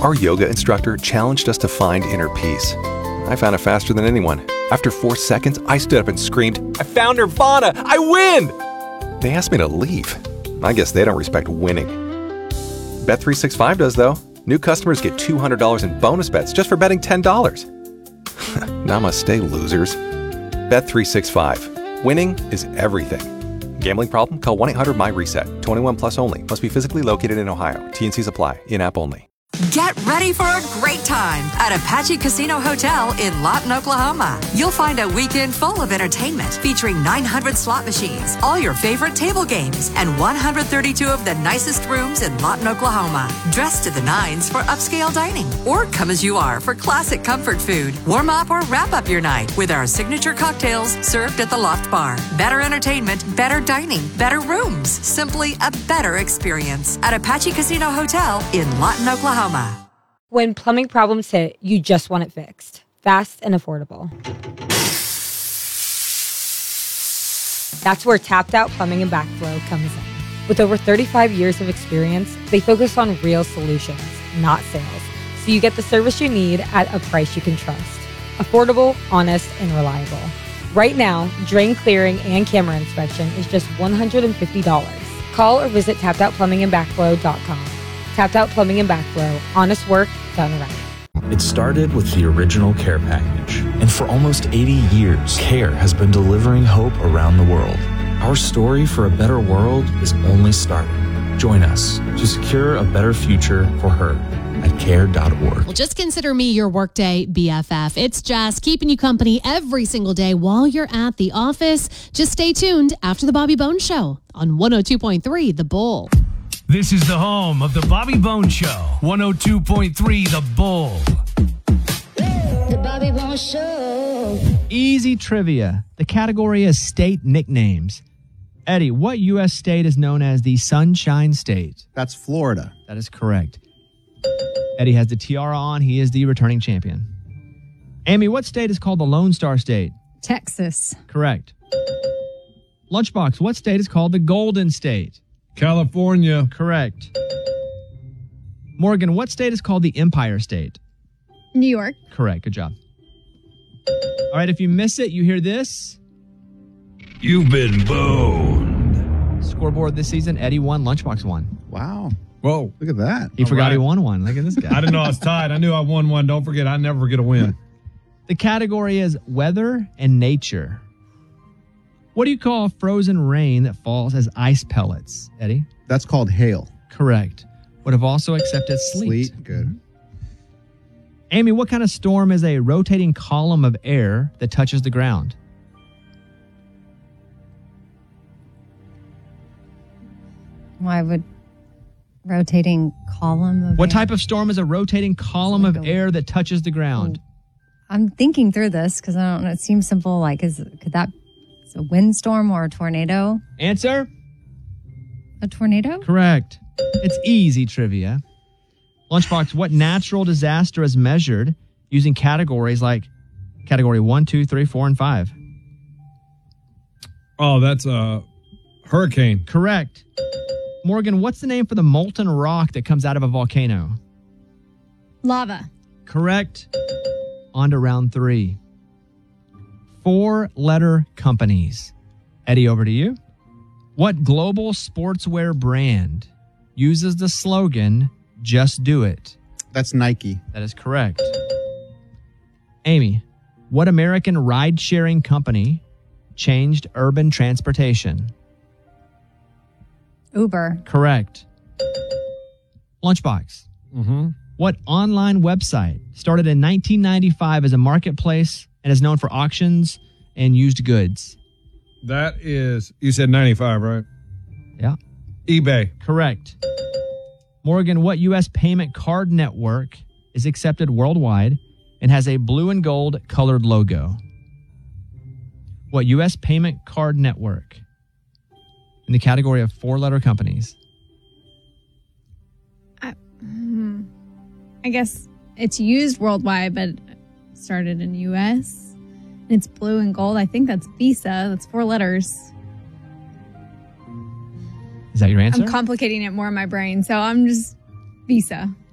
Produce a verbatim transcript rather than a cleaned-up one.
Our yoga instructor challenged us to find inner peace. I found it faster than anyone. After four seconds, I stood up and screamed, "I found Nirvana! I win!" They asked me to leave. I guess they don't respect winning. Bet three sixty-five does, though. New customers get two hundred dollars in bonus bets just for betting ten dollars. Namaste, losers. Bet three sixty-five. Winning is everything. Gambling problem? Call one eight hundred M Y reset. twenty-one plus only. Must be physically located in Ohio. T and Cs apply. In-app only. Get ready for a great time at Apache Casino Hotel in Lawton, Oklahoma. You'll find a weekend full of entertainment featuring nine hundred slot machines, all your favorite table games, and one hundred thirty-two of the nicest rooms in Lawton, Oklahoma. Dress to the nines for upscale dining, or come as you are for classic comfort food. Warm up or wrap up your night with our signature cocktails served at the Loft Bar. Better entertainment, better dining, better rooms. Simply a better experience at Apache Casino Hotel in Lawton, Oklahoma. When plumbing problems hit, you just want it fixed. Fast and affordable. That's where Tapped Out Plumbing and Backflow comes in. With over thirty-five years of experience, they focus on real solutions, not sales. So you get the service you need at a price you can trust. Affordable, honest, and reliable. Right now, drain clearing and camera inspection is just one hundred fifty dollars. Call or visit tapped out plumbing and backflow dot com. Tapped Out Plumbing and Backflow. Honest work done right. It started with the original Care package. And for almost eighty years, Care has been delivering hope around the world. Our story for a better world is only starting. Join us to secure a better future for her at care dot org. Well, just consider me your workday B F F. It's Jess, keeping you company every single day while you're at the office. Just stay tuned after the Bobby Bones Show on one oh two point three The Bull. This is the home of the Bobby Bones Show, one oh two point three The Bull. The Bobby Bones Show. Easy trivia. The category is state nicknames. Eddie, what U S state is known as the Sunshine State? That's Florida. That is correct. Eddie has the tiara on. He is the returning champion. Amy, what state is called the Lone Star State? Texas. Correct. Lunchbox, what state is called the Golden State? California. Correct. Morgan, what state is called the Empire State? New York. Correct. Good job. All right, if you miss it, you hear this. You've been boned. Scoreboard this season, Eddie won, Lunchbox won. Wow. Whoa. Look at that. He All forgot right. he won one. Look at this guy. I didn't know I was tied. I knew I won one. Don't forget, I never forget a win. The category is weather and nature. What do you call frozen rain that falls as ice pellets, Eddie? That's called hail. Correct. Would have also accepted sleet. Sleet. Good. Mm-hmm. Amy, what kind of storm is a rotating column of air that touches the ground? Why would rotating column of What air? type of storm is a rotating column like of a- air that touches the ground? I'm thinking through this because I don't know. It seems simple. Like, is could that is a windstorm or a tornado? Answer? A tornado? Correct. It's easy trivia. Lunchbox, what natural disaster is measured using categories like category one, two, three, four, and five? Oh, that's a hurricane. Correct. Morgan, what's the name for the molten rock that comes out of a volcano? Lava. Correct. On to round three. Four-letter companies. Eddie, over to you. What global sportswear brand uses the slogan, "Just do it"? That's Nike. That is correct. Amy, what American ride-sharing company changed urban transportation? Uber. Correct. Lunchbox. Mm-hmm. What online website started in nineteen ninety-five as a marketplace and is known for auctions and used goods? That is, you said ninety-five, right? Yeah. eBay. Correct. Morgan, what U S payment card network is accepted worldwide and has a blue and gold colored logo? What U S payment card network in the category of four-letter companies? I, hmm, I guess it's used worldwide, but started in the U S It's blue and gold. I think that's Visa. That's four letters. Is that your answer? I'm complicating it more in my brain, so I'm just Visa.